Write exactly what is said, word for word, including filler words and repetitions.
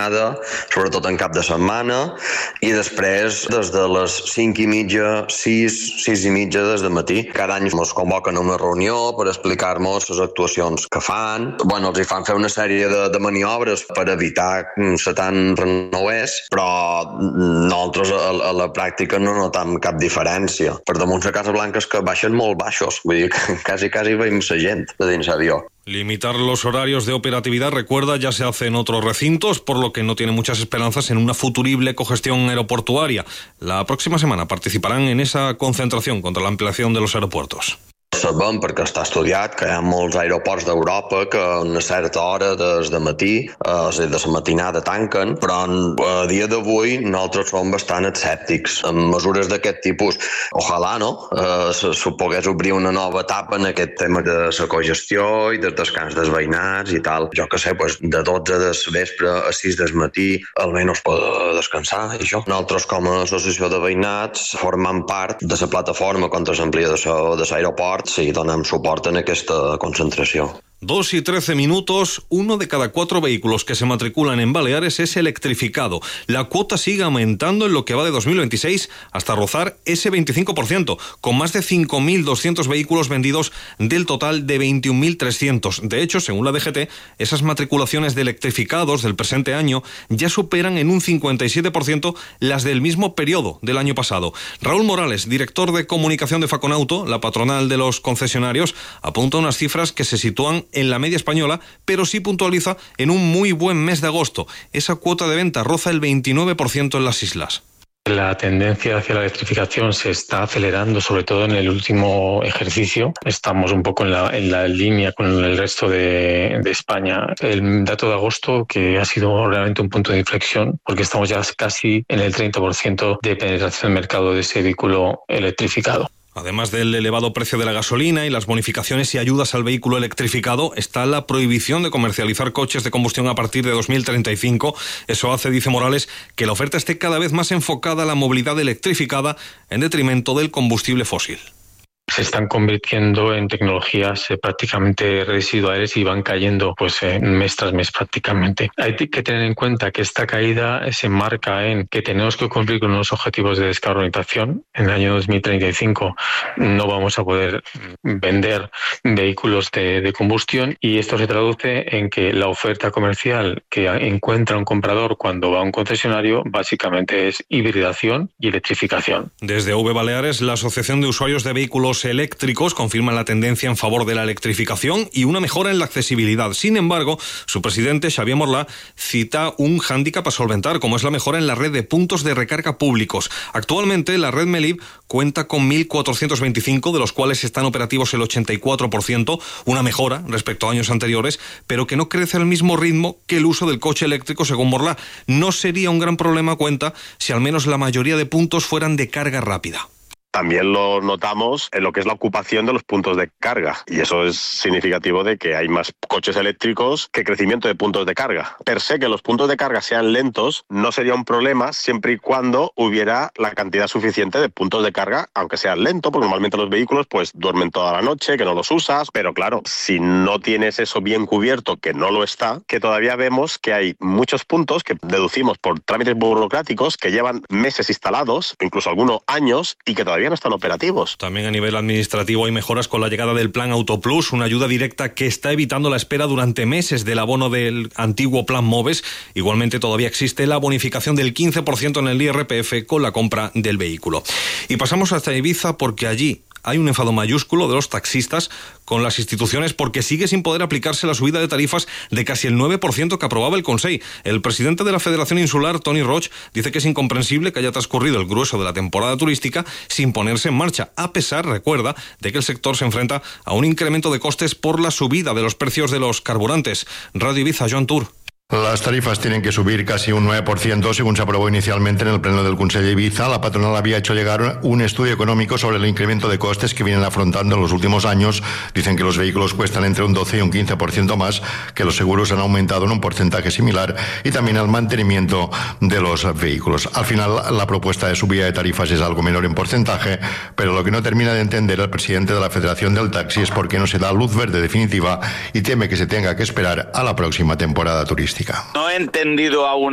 matinada, sobretot en cap de setmana, i després des de les cinc i mitja, sis, sis i mitja des de matí. Cada any ens convoquen a una reunió per explicar-nos les actuacions que fan. Bueno, els hi fan fer una sèrie de, de maniobres per evitar ser tan renouers, però nosaltres a, a la pràctica no notam cap diferència. Per damunt la Casa Blanca és que baixen molt baixos, vull dir que quasi, quasi veiem la gent de dins l'avió. Limitar los horarios de operatividad, recuerda, ya se hace en otros recintos, por lo que no tiene muchas esperanzas en una futurible congestión aeroportuaria. La próxima semana participarán en esa concentración contra la ampliación de los aeropuertos. Sabem, perquè està estudiat, que hi ha molts aeroports d'Europa que a una certa hora des de matí, eh, és a dir, de la matinada tanquen, però a dia d'avui nosaltres som bastant escèptics. Amb mesures d'aquest tipus, ojalà, no?, eh, se, se pogués obrir una nova etapa en aquest tema de la congestió i del descans dels veïnats i tal. Jo que sé, pues, de dotze del vespre a sis del matí, almenys poder descansar, i això. Nosaltres, com a associació de veïnats, formant part de la plataforma contra l'ampliació de l'aeroport, sí, donem suport en aquesta concentració. Dos y trece minutos, uno de cada cuatro vehículos que se matriculan en Baleares es electrificado. La cuota sigue aumentando en lo que va de dos mil veintiséis hasta rozar ese veinticinco por ciento, con más de cinco mil doscientos vehículos vendidos del total de veintiún mil trescientos. De hecho, según la D G T, esas matriculaciones de electrificados del presente año ya superan en un cincuenta y siete por ciento las del mismo periodo del año pasado. Raúl Morales, director de comunicación de Faconauto, la patronal de los concesionarios, apunta unas cifras que se sitúan en la media española, pero sí puntualiza en un muy buen mes de agosto. Esa cuota de venta roza el veintinueve por ciento en las islas. La tendencia hacia la electrificación se está acelerando, sobre todo en el último ejercicio. Estamos un poco en la, en la línea con el resto de, de España. El dato de agosto, que ha sido realmente un punto de inflexión, porque estamos ya casi en el treinta por ciento de penetración del mercado de ese vehículo electrificado. Además del elevado precio de la gasolina y las bonificaciones y ayudas al vehículo electrificado, está la prohibición de comercializar coches de combustión a partir de dos mil treinta y cinco. Eso hace, dice Morales, que la oferta esté cada vez más enfocada a la movilidad electrificada en detrimento del combustible fósil. Se están convirtiendo en tecnologías eh, prácticamente residuales y van cayendo pues eh, mes tras mes prácticamente. Hay que tener en cuenta que esta caída se enmarca en que tenemos que cumplir con unos objetivos de descarbonización. En el año dos mil treinta y cinco no vamos a poder vender vehículos de, de combustión, y esto se traduce en que la oferta comercial que encuentra un comprador cuando va a un concesionario básicamente es hibridación y electrificación. Desde V Baleares, la Asociación de Usuarios de Vehículos Eléctricos confirma la tendencia en favor de la electrificación y una mejora en la accesibilidad. Sin embargo, su presidente, Xavier Morlà, cita un hándicap a solventar, como es la mejora en la red de puntos de recarga públicos. Actualmente, la red Melib cuenta con mil cuatrocientos veinticinco, de los cuales están operativos el ochenta y cuatro por ciento, una mejora respecto a años anteriores, pero que no crece al mismo ritmo que el uso del coche eléctrico, según Morlà. No sería un gran problema, cuenta, si al menos la mayoría de puntos fueran de carga rápida. También lo notamos en lo que es la ocupación de los puntos de carga, y eso es significativo de que hay más coches eléctricos que crecimiento de puntos de carga. Per se, que los puntos de carga sean lentos no sería un problema siempre y cuando hubiera la cantidad suficiente de puntos de carga, aunque sean lentos, porque normalmente los vehículos pues duermen toda la noche, que no los usas, pero claro, si no tienes eso bien cubierto, que no lo está, que todavía vemos que hay muchos puntos que deducimos por trámites burocráticos que llevan meses instalados, incluso algunos años, y que todavía no están operativos. También a nivel administrativo hay mejoras con la llegada del Plan Autoplus, una ayuda directa que está evitando la espera durante meses del abono del antiguo Plan Moves. Igualmente todavía existe la bonificación del quince por ciento en el I R P F con la compra del vehículo. Y pasamos hasta Ibiza, porque allí hay un enfado mayúsculo de los taxistas con las instituciones porque sigue sin poder aplicarse la subida de tarifas de casi el nueve por ciento que aprobaba el Consell. El presidente de la Federación Insular, Toni Roig, dice que es incomprensible que haya transcurrido el grueso de la temporada turística sin ponerse en marcha, a pesar, recuerda, de que el sector se enfrenta a un incremento de costes por la subida de los precios de los carburantes. Radio Ibiza, Joan Tur. Las tarifas tienen que subir casi un nueve por ciento, según se aprobó inicialmente en el pleno del Consell de Ibiza. La patronal había hecho llegar un estudio económico sobre el incremento de costes que vienen afrontando en los últimos años. Dicen que los vehículos cuestan entre un doce y un quince por ciento más, que los seguros han aumentado en un porcentaje similar, y también el mantenimiento de los vehículos. Al final, la propuesta de subida de tarifas es algo menor en porcentaje, pero lo que no termina de entender el presidente de la Federación del Taxi es por qué no se da luz verde definitiva y teme que se tenga que esperar a la próxima temporada turística. No he entendido aún